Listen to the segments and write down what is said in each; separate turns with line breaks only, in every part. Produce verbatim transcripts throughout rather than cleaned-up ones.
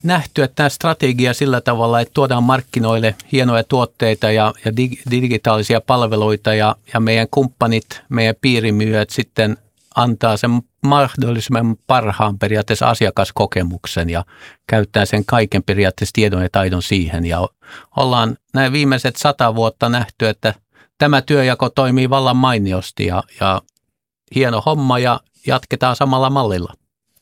nähty, että tämä strategia sillä tavalla, että tuodaan markkinoille hienoja tuotteita ja, ja dig, digitaalisia palveluita ja, ja meidän kumppanit, meidän piirimyyjät sitten antaa sen mahdollisimman parhaan periaatteessa asiakaskokemuksen ja käyttää sen kaiken periaatteessa tiedon ja taidon siihen. Ja ollaan näin viimeiset sata vuotta nähty, että tämä työjako toimii vallan mainiosti ja, ja hieno homma ja jatketaan samalla mallilla.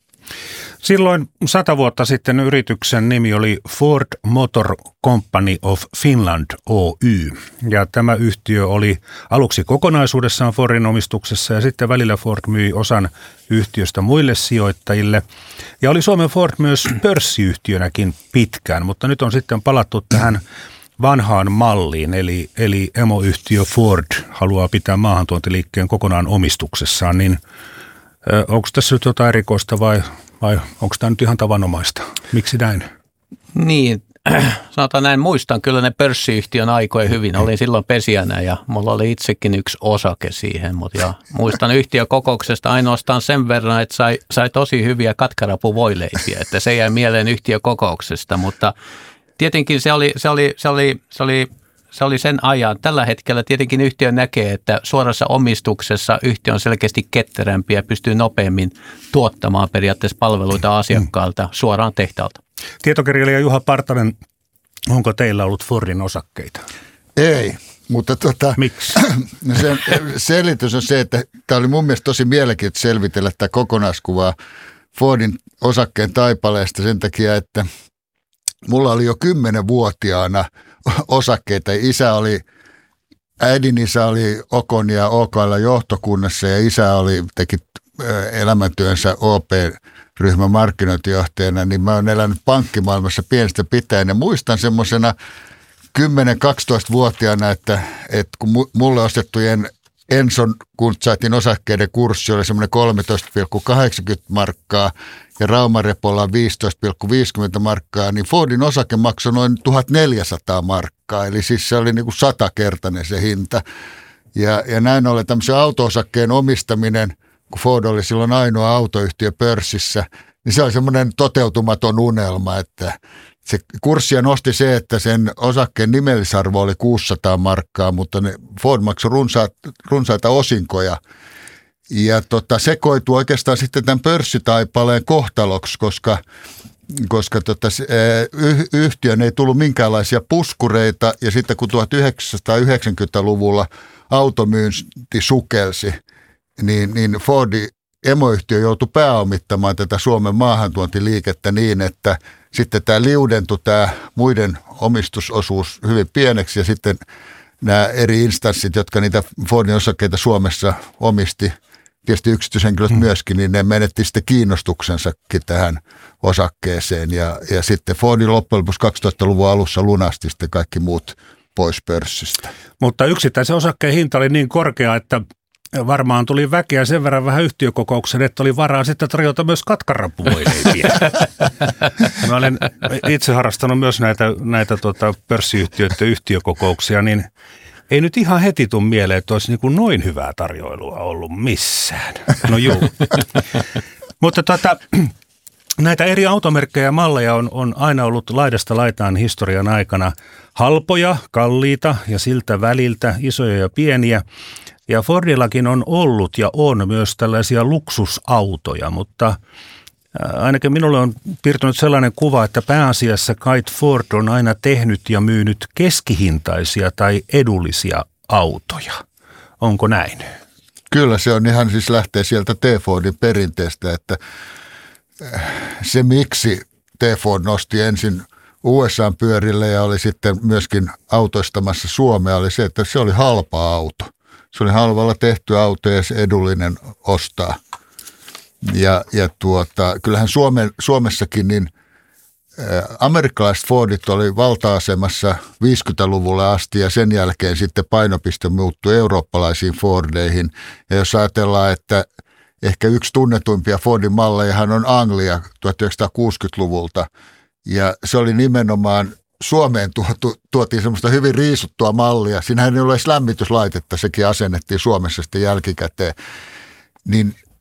Silloin sata vuotta sitten yrityksen nimi oli Ford Motor Company of Finland Oy. Ja tämä yhtiö oli aluksi kokonaisuudessaan Fordin omistuksessa ja sitten välillä Ford myi osan yhtiöstä muille sijoittajille. Ja oli Suomen Ford myös pörssiyhtiönäkin pitkään, mutta nyt on sitten palattu tähän vanhaan malliin, eli, eli emoyhtiö Ford haluaa pitää maahantuontiliikkeen kokonaan omistuksessaan, niin ö, onko tässä nyt jotain erikoista vai, vai onko tämä nyt ihan tavanomaista? Miksi näin?
Niin, sanotaan näin, muistan kyllä ne pörssiyhtiön aikoja hyvin. Olin silloin pesijänä ja mulla oli itsekin yksi osake siihen, mutta ja muistan yhtiökokouksesta ainoastaan sen verran, että sai, sai tosi hyviä katkarapuvoileipiä, että se jäi mieleen yhtiökokouksesta, mutta tietenkin se oli, se, oli, se, oli, se, oli, se oli sen ajan. Tällä hetkellä tietenkin yhtiö näkee, että suorassa omistuksessa yhtiö on selkeästi ketterämpi ja pystyy nopeammin tuottamaan periaatteessa palveluita asiakkailta suoraan tehtaalta.
Tietokirjailija Juha Partanen, onko teillä ollut Fordin osakkeita?
Ei, mutta tota,
miksi?
Se selitys on se, että tämä oli mun mielestä tosi mielenkiintoista selvitellä tätä kokonaiskuvaa Fordin osakkeen taipaleesta sen takia, että mulla oli jo kymmenenvuotiaana osakkeita. Isä oli, äidin isä oli Okon ja O K L johtokunnassa ja isä oli, teki elämäntyönsä O P-ryhmän markkinointijohtajana, niin mä oon elänyt pankkimaailmassa pienestä pitäen ja muistan semmoisena kymmenen-kaksitoista-vuotiaana, että, että kun mulle ostettujen Enson Kuntsaitin osakkeiden kurssi oli semmoinen kolmetoista pilkku kahdeksankymmentä markkaa ja Raumarepolla viisitoista pilkku viisikymmentä markkaa, niin Fordin osake maksoi noin tuhatneljäsataa markkaa, eli siis se oli niin kuin satakertainen se hinta. Ja, ja näin ollen tämmöisen auto-osakkeen omistaminen, kun Ford oli silloin ainoa autoyhtiö pörssissä, niin se oli semmoinen toteutumaton unelma, että se kurssia nosti se, että sen osakkeen nimellisarvo oli kuusisataa markkaa, mutta ne Ford maksoi runsaat, runsaita osinkoja. Ja tota, se koitui oikeastaan sitten tämän pörssitaipaleen kohtaloksi, koska, koska tota, yh, yhtiön ei tullut minkäänlaisia puskureita. Ja sitten kun tuhatyhdeksänsataayhdeksänkymmentäluvulla automyynti sukelsi, niin, niin Fordi emoyhtiö joutui pääomittamaan tätä Suomen maahantuontiliikettä niin, että sitten tämä liudentui tämä muiden omistusosuus hyvin pieneksi ja sitten nämä eri instanssit, jotka niitä Fordin osakkeita Suomessa omisti, tietysti yksityishenkilöt hmm. myöskin, niin ne menetti sitten kiinnostuksensakin tähän osakkeeseen ja, ja sitten Fordin loppujen lopuksi kaksituhattaluvun alussa lunasti sitten kaikki muut pois pörssistä.
Mutta yksittäisen osakkeen hinta oli niin korkea, että varmaan tuli väkeä sen verran vähän yhtiökokouksen, että oli varaa sitten tarjota myös katkarapuvoileipiä. Mä olen itse harrastanut myös näitä, näitä tota pörssiyhtiöiden yhtiökokouksia, niin ei nyt ihan heti tule mieleen, että olisi niin kuin noin hyvää tarjoilua ollut missään. No juu. Mutta tota, näitä eri automerkkejä ja malleja on, on aina ollut laidasta laitaan historian aikana halpoja, kalliita ja siltä väliltä isoja ja pieniä. Ja Fordillakin on ollut ja on myös tällaisia luksusautoja, mutta ainakin minulle on piirtynyt sellainen kuva, että pääasiassa kai Ford on aina tehnyt ja myynyt keskihintaisia tai edullisia autoja. Onko näin?
Kyllä se on ihan siis lähtee sieltä T-Fordin perinteestä, että se miksi T-Ford nosti ensin U S A:n pyörille ja oli sitten myöskin autoistamassa Suomea oli se, että se oli halpa auto. Se oli halvalla tehty auto ja se edullinen ostaa. Ja, ja tuota, kyllähän Suome, Suomessakin niin ä, amerikkalaiset Fordit oli valta-asemassa viisikymmentäluvulle asti ja sen jälkeen sitten painopiste muuttui eurooppalaisiin Fordeihin. Ja jos ajatellaan, että ehkä yksi tunnetuimpia Fordin mallejahan on Anglia tuhatyhdeksänsataakuusikymmentäluvulta ja se oli nimenomaan Suomeen tuotu, tuotiin semmoista hyvin riisuttua mallia. Siinähän ei ole edes lämmityslaitetta, sekin asennettiin Suomessa sitten jälkikäteen. Niin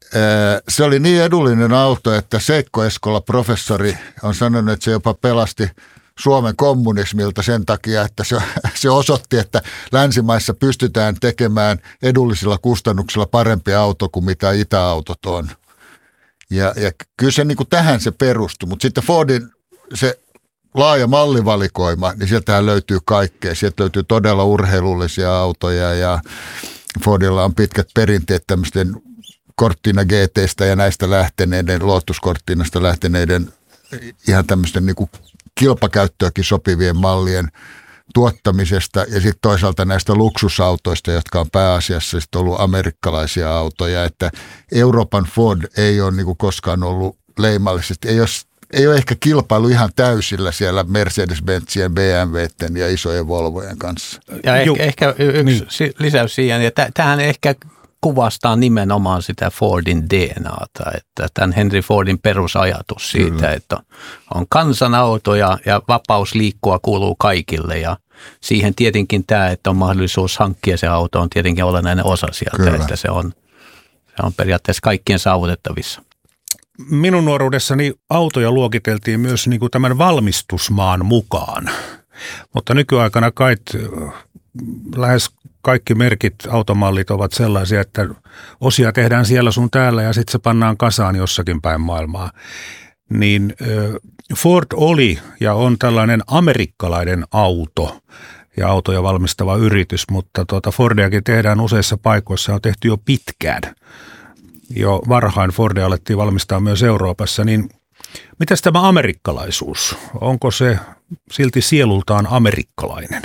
se oli niin edullinen auto, että Seikko Eskola professori on sanonut, että se jopa pelasti Suomen kommunismilta sen takia, että se, se osoitti, että länsimaissa pystytään tekemään edullisilla kustannuksilla parempi auto kuin mitä itäautot on. Ja, ja kyllä se niin kuin tähän se perustui, mutta sitten Fordin se laaja mallivalikoima, niin sieltähän löytyy kaikkea. Sieltä löytyy todella urheilullisia autoja ja Fordilla on pitkät perinteet tämmöisten Cortina G T:stä ja näistä lähteneiden, Lotus Cortinasta lähteneiden ihan tämmöisten niin kuin kilpakäyttöäkin sopivien mallien tuottamisesta ja sitten toisaalta näistä luksusautoista, jotka on pääasiassa sitten ollut amerikkalaisia autoja, että Euroopan Ford ei ole niin kuin koskaan ollut leimallisesti, ei ole, ei ole ehkä kilpailu ihan täysillä siellä Mercedes-Benzien, B M W:ten ja isojen Volvojen kanssa.
Ja ehkä, ehkä yksi niin. lisäys siihen, ja tämähän ehkä kuvastaa nimenomaan sitä Fordin D N A:ta, että tämän Henry Fordin perusajatus siitä, Kyllä. että on kansanauto ja, ja vapaus liikkua kuuluu kaikille ja siihen tietenkin tämä, että on mahdollisuus hankkia se auto on tietenkin olennainen osa sieltä, Kyllä. että se on, se on periaatteessa kaikkien saavutettavissa.
Minun nuoruudessani autoja luokiteltiin myös niin kuin tämän valmistusmaan mukaan, mutta nykyaikana kai lähes kaikki merkit, automallit ovat sellaisia, että osia tehdään siellä sun täällä ja sitten se pannaan kasaan jossakin päin maailmaa. Niin Ford oli ja on tällainen amerikkalainen auto ja autoja valmistava yritys, mutta tuota Fordiakin tehdään useissa paikoissa, on tehty jo pitkään. Jo varhain Fordia alettiin valmistaa myös Euroopassa, niin mitäs tämä amerikkalaisuus? Onko se silti sielultaan amerikkalainen?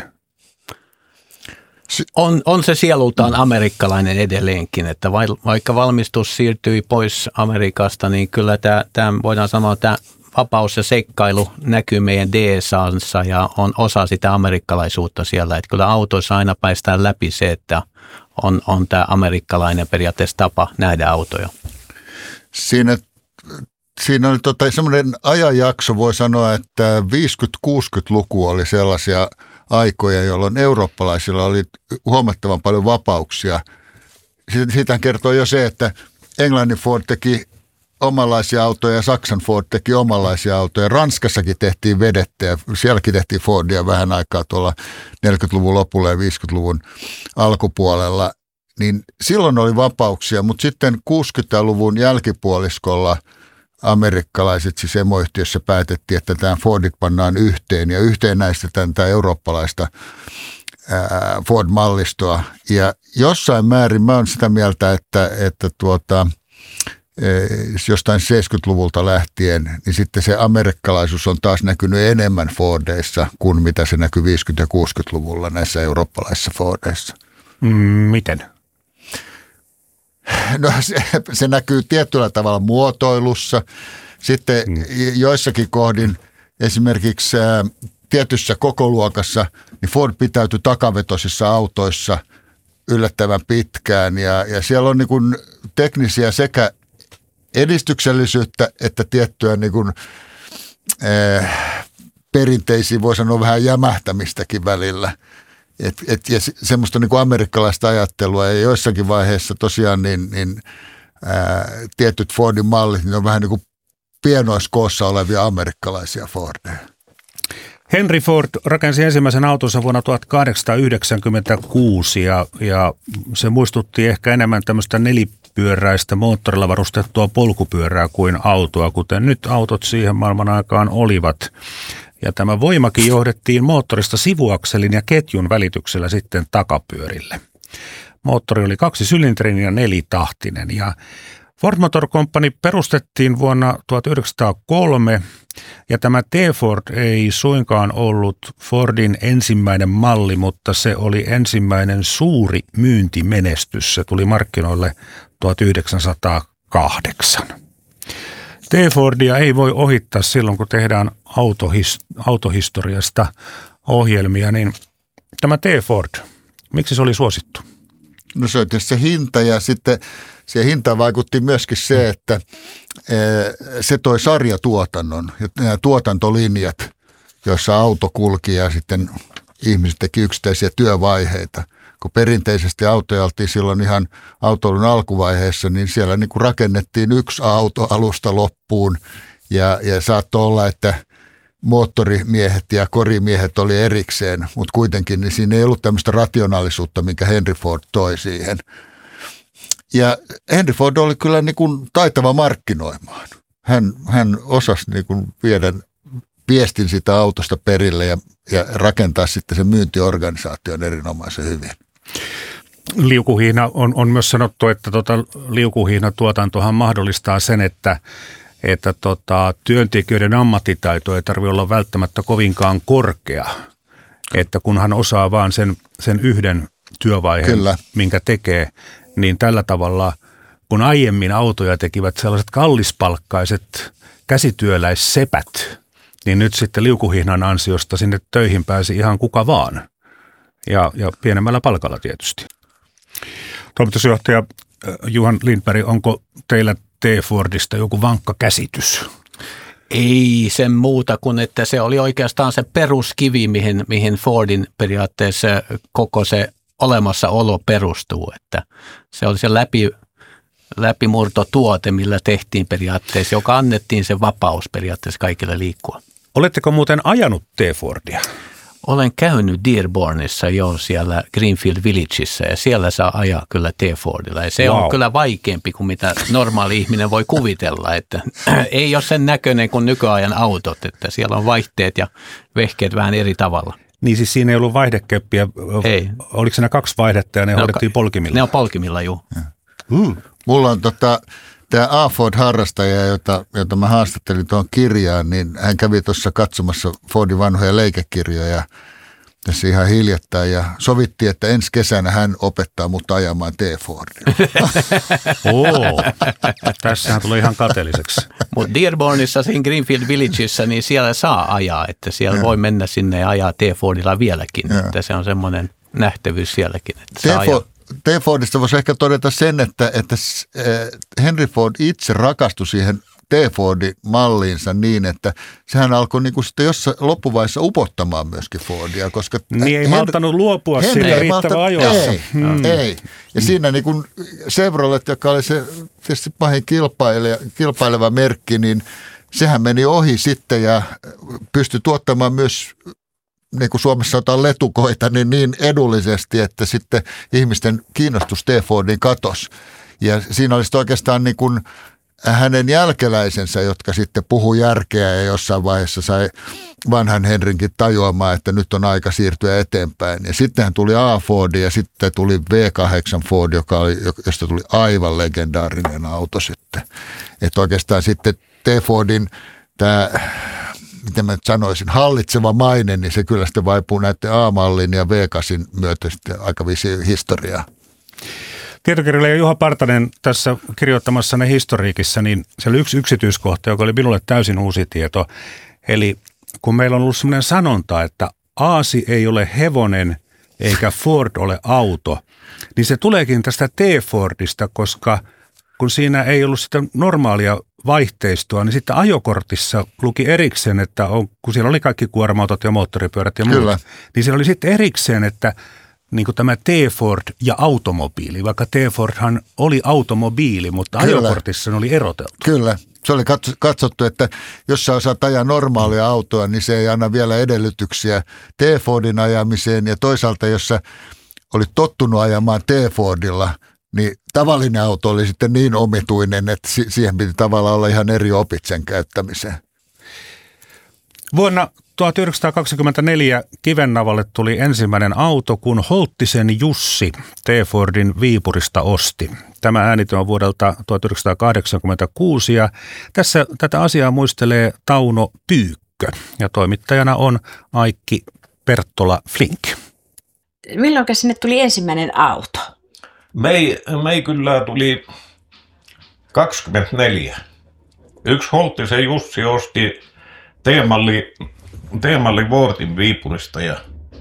On, on se sielultaan amerikkalainen edelleenkin, että vaikka valmistus siirtyi pois Amerikasta, niin kyllä tämä, tämä voidaan sanoa, että vapaus ja seikkailu näkyy meidän D S A:ssa ja on osa sitä amerikkalaisuutta siellä. Että kyllä autoissa aina päästään läpi se, että on, on tämä amerikkalainen periaatteessa tapa nähdä autoja.
Siinä, siinä oli tota, semmoinen ajanjakso, voi sanoa, että viisikymmentä-kuusikymmentäluku oli sellaisia aikoja, jolloin eurooppalaisilla oli huomattavan paljon vapauksia. Siitä kertoo jo se, että Englannin Ford teki omanlaisia autoja ja Saksan Ford teki omanlaisia autoja. Ranskassakin tehtiin vedettä ja sielläkin tehtiin Fordia vähän aikaa tuolla neljäkymmentäluvun lopulla ja viisikymmentäluvun alkupuolella. Niin silloin oli vapauksia, mutta sitten kuusikymmentäluvun jälkipuoliskolla amerikkalaiset siis emoyhtiössä päätettiin, että tämä Fordit pannaan yhteen ja yhteen näistä tämä eurooppalaista ää, Ford-mallistoa. Ja jossain määrin mä oon sitä mieltä, että, että tuota, jostain seitsemänkymmentäluvulta lähtien, niin sitten se amerikkalaisuus on taas näkynyt enemmän Fordeissa kuin mitä se näkyy viisikymmentä- ja kuusikymmentäluvulla näissä eurooppalaisissa Fordeissa.
Mm, miten?
No se, se näkyy tietyllä tavalla muotoilussa. Sitten mm. joissakin kohdin esimerkiksi ä, tietyssä kokoluokassa niin Ford pitäytyi takavetoisissa autoissa yllättävän pitkään ja, ja siellä on niin kuin teknisiä sekä edistyksellisyyttä että tiettyä niin kuin, ä, perinteisiä, voi sanoa vähän jämähtämistäkin välillä. Et, et, ja semmoista niin kuin amerikkalaista ajattelua ja joissakin vaiheessa tosiaan niin, niin ää, tietyt Fordin mallit niin on vähän niin kuin pienoiskoossa olevia amerikkalaisia Fordeja.
Henry Ford rakensi ensimmäisen autonsa vuonna tuhatkahdeksansataayhdeksänkymmentäkuusi ja, ja se muistutti ehkä enemmän tämmöistä nelipyöräistä moottorilla varustettua polkupyörää kuin autoa, kuten nyt autot siihen maailman aikaan olivat. Ja tämä voimakin johdettiin moottorista sivuakselin ja ketjun välityksellä sitten takapyörille. Moottori oli kaksisylinterinen ja nelitahtinen ja Ford Motor Company perustettiin vuonna tuhatyhdeksänsataakolme ja tämä T-Ford ei suinkaan ollut Fordin ensimmäinen malli, mutta se oli ensimmäinen suuri myyntimenestys. Se tuli markkinoille tuhatyhdeksänsataakahdeksan. T-Fordia ei voi ohittaa silloin, kun tehdään autohis- autohistoriasta ohjelmia, niin tämä T-Ford, miksi se oli suosittu?
No se on tietysti se hinta ja sitten siihen hintaan vaikutti myöskin se, että se toi sarjatuotannon ja nämä tuotantolinjat, joissa auto kulki ja sitten ihmiset teki yksittäisiä työvaiheita. kun perinteisesti autoja oltiin silloin ihan autoilun alkuvaiheessa, niin siellä niin kuin rakennettiin yksi auto alusta loppuun ja, ja saattoi olla, että moottorimiehet ja korimiehet oli erikseen, mutta kuitenkin niin siinä ei ollut tämmöistä rationaalisuutta, minkä Henry Ford toi siihen. Ja Henry Ford oli kyllä niin kuin taitava markkinoimaan. Hän, hän osasi niin kuin viedä viestin sitä autosta perille ja, ja rakentaa sitten sen myyntiorganisaation erinomaisen hyvin.
Liukuhihna on, on myös sanottu, että tota, liukuhihnatuotantohan mahdollistaa sen, että että tota, työntekijöiden ammattitaito ei tarvitse olla välttämättä kovinkaan korkea, että kun hän osaa vaan sen, sen yhden työvaiheen, Kyllä. minkä tekee, niin tällä tavalla, kun aiemmin autoja tekivät sellaiset kallispalkkaiset käsityöläissepät, niin nyt sitten liukuhihnan ansiosta sinne töihin pääsi ihan kuka vaan ja, ja pienemmällä palkalla tietysti. Toimitusjohtaja Johan Lindberg, onko teillä T-Fordista joku vankka käsitys?
Ei sen muuta kuin, että se oli oikeastaan se peruskivi, mihin, mihin Fordin periaatteessa koko se olemassaolo perustuu. Että se oli se läpi, läpimurtotuote, millä tehtiin periaatteessa, joka annettiin se vapaus periaatteessa kaikille liikkua.
Oletteko muuten ajanut T-Fordia?
Olen käynyt Dearbornissa jo siellä Greenfield Villageissa ja siellä saa ajaa kyllä T-Fordilla. Ja se wow. on kyllä vaikeampi kuin mitä normaali ihminen voi kuvitella, että ei ole sen näköinen kuin nykyajan autot, että siellä on vaihteet ja vehkeet vähän eri tavalla.
Niin siis siinä ei ollut vaihdekeppiä,
ei.
Oliko siinä kaksi vaihdetta ja ne, ne hoidettiin on, polkimilla?
Ne on polkimilla, juu.
Mm. Mulla on tota... Tämä A. Ford-harrastaja, jota, jota mä haastattelin tuon kirjaan, niin hän kävi tuossa katsomassa Fordin vanhoja leikekirjoja tässä ihan hiljattain ja sovittiin, että ensi kesänä hän opettaa mut ajamaan T-Fordilla.
Oo, tässähän tulee ihan kateelliseksi.
Mutta Dearbornissa, siinä Greenfield Villageissa, niin siellä saa ajaa, että siellä ja. voi mennä sinne ja ajaa T-Fordilla vieläkin, ja. että se on semmoinen nähtävyys sielläkin, että saa ajaa.
T-Fordista voisi ehkä todeta sen, että, että Henry Ford itse rakastui siihen T-Fordin malliinsa niin, että sehän alkoi niin kuin sitten jossain loppuvaiheessa upottamaan myöskin Fordia. Koska
niin ei malttanut luopua siitä riittävän ajoissa.
Ei, mm. ei. Ja mm. siinä niin kuin Chevrolet, joka oli se tietysti pahin kilpailija, kilpaileva merkki, niin sehän meni ohi sitten ja pystyi tuottamaan myös niin kuin Suomessa otetaan letukoita, niin niin edullisesti, että sitten ihmisten kiinnostus T-Fordin katosi. Ja siinä olisi oikeastaan niin kuin hänen jälkeläisensä, jotka sitten puhui järkeä ja jossain vaiheessa sai vanhan Henrinkin tajuamaan, että nyt on aika siirtyä eteenpäin. Ja sittenhän tuli A. Ford ja sitten tuli V kahdeksan Ford, joka oli, josta tuli aivan legendaarinen auto sitten. Että oikeastaan sitten T-Fordin tämä... miten mä sanoisin, hallitseva maine, niin se kyllä sitten vaipuu näiden A-mallin ja V kahdeksan myötä sitten aika visi historiaa.
Tietokirjailija Juha Partanen tässä kirjoittamassanne historiikissa, niin se oli yksi yksityiskohta, joka oli minulle täysin uusi tieto. Eli kun meillä on ollut sellainen sanonta, että aasi ei ole hevonen eikä Ford ole auto, niin se tuleekin tästä T-Fordista, koska kun siinä ei ollut sitä normaalia vaihteistoa, niin sitten ajokortissa luki erikseen, että on, kun siellä oli kaikki kuorma-autot ja moottoripyörät ja muut, niin siellä oli sitten erikseen, että niin kuin tämä T-Ford ja automobiili, vaikka T-Fordhan oli automobiili, mutta Kyllä. ajokortissa ne oli eroteltu.
Kyllä. Se oli katsottu, että jos sä osaat ajaa normaalia autoa, niin se ei anna vielä edellytyksiä T-Fordin ajamiseen. Ja toisaalta, jos sä olit tottunut ajamaan T-Fordilla, niin tavallinen auto oli sitten niin omituinen, että siihen piti tavallaan olla ihan eri opit sen käyttämiseen.
Vuonna tuhatyhdeksänsataakaksikymmentäneljä Kivennavalle tuli ensimmäinen auto, kun Holttisen Jussi T-Fordin Viipurista osti. Tämä äänitö on vuodelta tuhatyhdeksänsataakahdeksankymmentäkuusi ja tässä tätä asiaa muistelee Tauno Pyykkö ja toimittajana on Aikki Perttola Flink.
Milloin sinne tuli ensimmäinen auto?
Mei, mei kyllä tuli kaksikymmentäneljä. Yksi Holttisen Jussi osti T-malli, T-malli Vortin Viipurista ja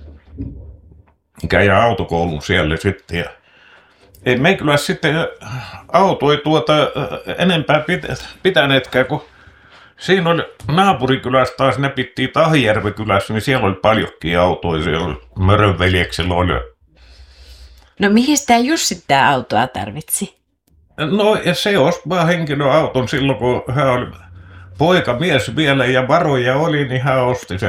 käy autokoulun siellä sitten. Ja ei me kyllä sitten auto ei tuota enempää pitäneetkään, kun siinä oli naapurikylässä taas ne pittiin Tahijärven kylässä, niin siellä oli paljonkin autoja. Siellä oli Mörönveljeksellä oli
No mihin tämä Jussi tämä autoa tarvitsi?
No ja se osti vaan henkilöauton silloin, kun hän oli poikamies vielä ja varoja oli, niin hän osti sen